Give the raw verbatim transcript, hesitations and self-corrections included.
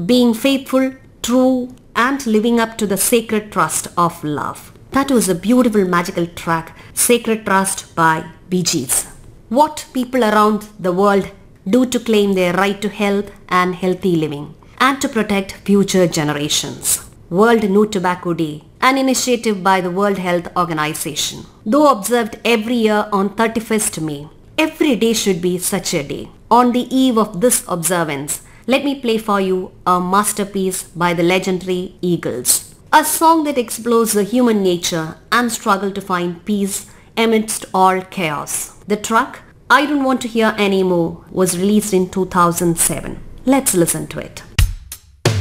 being faithful, true, and living up to the sacred trust of love. That was a beautiful magical track, Sacred Trust by Bee Gees. What people around the world do to claim their right to health and healthy living and to protect future generations. World No Tobacco Day, an initiative by the World Health Organization. Though observed every year on thirty-first May, every day should be such a day. On the eve of this observance, let me play for you a masterpiece by the legendary Eagles. A song that explores the human nature and struggle to find peace amidst all chaos. The track, I Don't Want to Hear Anymore, was released in two thousand seven. Let's listen to it.